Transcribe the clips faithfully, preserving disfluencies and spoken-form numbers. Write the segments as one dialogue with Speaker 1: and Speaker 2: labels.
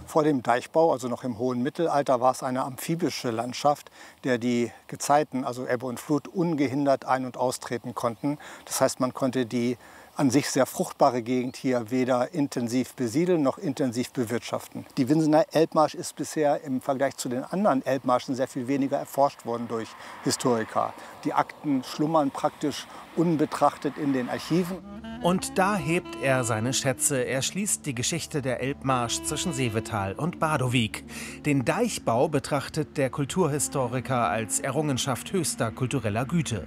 Speaker 1: Vor dem Deichbau, also noch im hohen Mittelalter, war es eine amphibische Landschaft, der die Gezeiten, also Ebbe und Flut, ungehindert ein- und austreten konnten. Das heißt, man konnte die an sich sehr fruchtbare Gegend hier weder intensiv besiedeln noch intensiv bewirtschaften. Die Winsener Elbmarsch ist bisher im Vergleich zu den anderen Elbmarschen sehr viel weniger erforscht worden durch Historiker. Die Akten schlummern praktisch unbetrachtet in den Archiven.
Speaker 2: Und da hebt er seine Schätze. Er schließt die Geschichte der Elbmarsch zwischen Seevetal und Badowik. Den Deichbau betrachtet der Kulturhistoriker als Errungenschaft höchster kultureller Güte.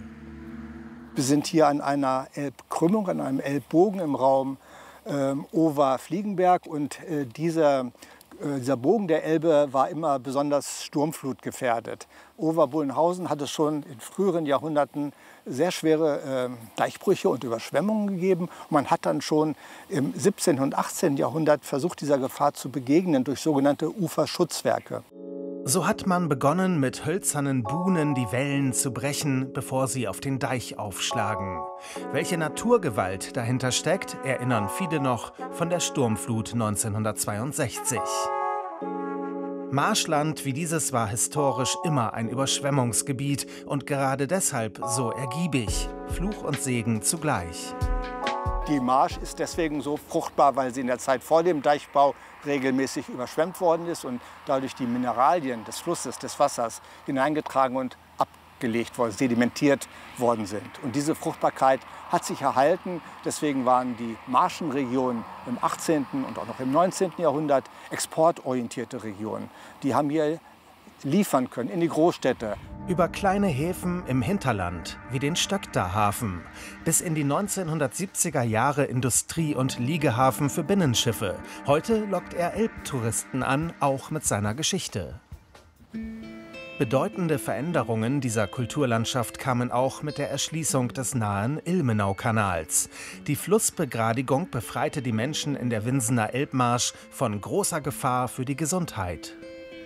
Speaker 1: Wir sind hier an einer Elbkrümmung, an einem Elbbogen im Raum ähm, Over-Fliegenberg. Und äh, dieser, äh, dieser Bogen der Elbe war immer besonders sturmflutgefährdet. Over-Bullenhausen hat es schon in früheren Jahrhunderten sehr schwere äh, Deichbrüche und Überschwemmungen gegeben. Und man hat dann schon im siebzehnten und achtzehnten Jahrhundert versucht, dieser Gefahr zu begegnen durch sogenannte Uferschutzwerke.
Speaker 2: So hat man begonnen, mit hölzernen Buhnen die Wellen zu brechen, bevor sie auf den Deich aufschlagen. Welche Naturgewalt dahinter steckt, erinnern viele noch von der Sturmflut neunzehnhundertzweiundsechzig. Marschland wie dieses war historisch immer ein Überschwemmungsgebiet und gerade deshalb so ergiebig. Fluch und Segen zugleich.
Speaker 1: Die Marsch ist deswegen so fruchtbar, weil sie in der Zeit vor dem Deichbau regelmäßig überschwemmt worden ist und dadurch die Mineralien des Flusses, des Wassers hineingetragen und abgelegt worden, sedimentiert worden sind. Und diese Fruchtbarkeit hat sich erhalten. Deswegen waren die Marschenregionen im achtzehnten und auch noch im neunzehnten Jahrhundert exportorientierte Regionen. Die haben hier liefern können in die Großstädte.
Speaker 2: Über kleine Häfen im Hinterland, wie den Stöckter Hafen, bis in die neunzehnhundertsiebziger Jahre Industrie- und Liegehafen für Binnenschiffe. Heute lockt er Elbtouristen an, auch mit seiner Geschichte. Bedeutende Veränderungen dieser Kulturlandschaft kamen auch mit der Erschließung des nahen Ilmenaukanals. Die Flussbegradigung befreite die Menschen in der Winsener Elbmarsch von großer Gefahr für die Gesundheit.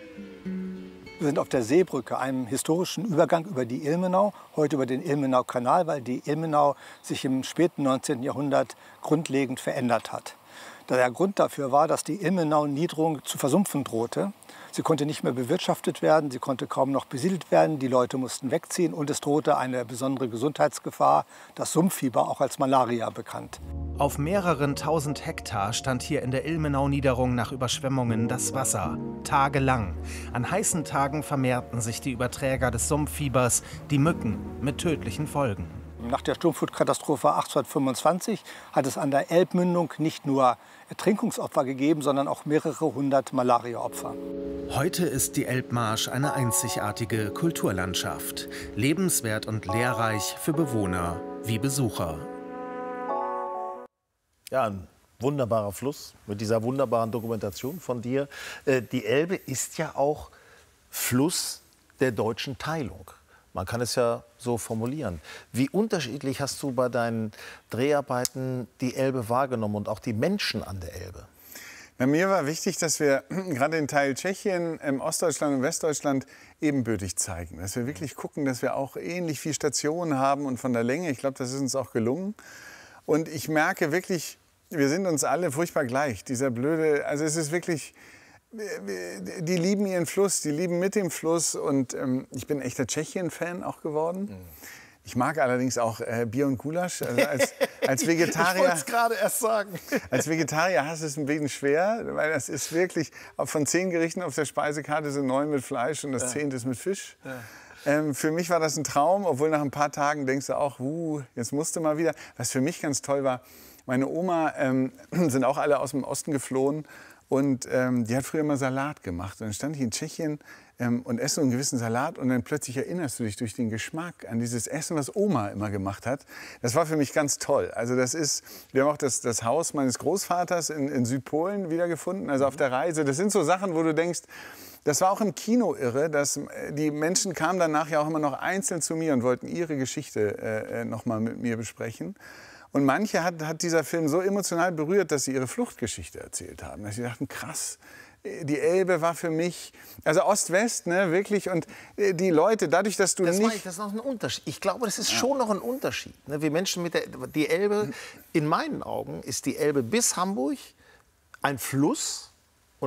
Speaker 1: Wir sind auf der Seebrücke, einem historischen Übergang über die Ilmenau, heute über den Ilmenaukanal, weil die Ilmenau sich im späten neunzehnten Jahrhundert grundlegend verändert hat. Der Grund dafür war, dass die Ilmenau-Niederung zu versumpfen drohte. Sie konnte nicht mehr bewirtschaftet werden, sie konnte kaum noch besiedelt werden, die Leute mussten wegziehen und es drohte eine besondere Gesundheitsgefahr, das Sumpffieber, auch als Malaria bekannt.
Speaker 2: Auf mehreren tausend Hektar stand hier in der Ilmenau-Niederung nach Überschwemmungen das Wasser. Tagelang. An heißen Tagen vermehrten sich die Überträger des Sumpffiebers, die Mücken, mit tödlichen Folgen.
Speaker 1: Nach der Sturmflutkatastrophe achtzehnhundertfünfundzwanzig hat es an der Elbmündung nicht nur Ertrinkungsopfer gegeben, sondern auch mehrere hundert Malariaopfer.
Speaker 2: Heute ist die Elbmarsch eine einzigartige Kulturlandschaft. Lebenswert und lehrreich für Bewohner wie Besucher.
Speaker 3: Ja, ein wunderbarer Fluss mit dieser wunderbaren Dokumentation von dir. Die Elbe ist ja auch Fluss der deutschen Teilung. Man kann es ja so formulieren. Wie unterschiedlich hast du bei deinen Dreharbeiten die Elbe wahrgenommen und auch die Menschen an der Elbe?
Speaker 4: Na, mir war wichtig, dass wir gerade den Teil Tschechien, ähm, Ostdeutschland und Westdeutschland ebenbürtig zeigen. Dass wir wirklich gucken, dass wir auch ähnlich viele Stationen haben und von der Länge. Ich glaube, das ist uns auch gelungen. Und ich merke wirklich, wir sind uns alle furchtbar gleich. Dieser blöde, also es ist wirklich, die lieben ihren Fluss, die lieben mit dem Fluss. Und ähm, ich bin echter Tschechien-Fan auch geworden. Mhm. Ich mag allerdings auch äh, Bier und Gulasch. Also als, als Vegetarier.
Speaker 3: Ich wollte es gerade erst sagen.
Speaker 4: Als Vegetarier hast du es ein bisschen schwer, weil das ist wirklich, von zehn Gerichten auf der Speisekarte sind neun mit Fleisch und das ja. zehnte ist mit Fisch. Ja. Ähm, für mich war das ein Traum, obwohl nach ein paar Tagen denkst du auch, uh, jetzt musst du mal wieder. Was für mich ganz toll war, meine Oma ähm, sind auch alle aus dem Osten geflohen. Und ähm, die hat früher immer Salat gemacht. Und dann stand ich in Tschechien ähm, und esse so einen gewissen Salat. Und dann plötzlich erinnerst du dich durch den Geschmack an dieses Essen, was Oma immer gemacht hat. Das war für mich ganz toll. Also das ist, wir haben auch das, das Haus meines Großvaters in, in Südpolen wiedergefunden, also auf der Reise. Das sind so Sachen, wo du denkst, das war auch im Kino irre, dass die Menschen kamen danach ja auch immer noch einzeln zu mir und wollten ihre Geschichte äh, noch mal mit mir besprechen. Und manche hat, hat dieser Film so emotional berührt, dass sie ihre Fluchtgeschichte erzählt haben. Dass sie dachten, krass, die Elbe war für mich, also Ost-West, ne, wirklich. Und die Leute, dadurch, dass du
Speaker 3: das
Speaker 4: nicht...
Speaker 3: Ich, das ist noch ein Unterschied. Ich glaube, das ist ja. schon noch ein Unterschied. Ne? Wir Menschen mit der, die Elbe, in meinen Augen ist die Elbe bis Hamburg ein Fluss,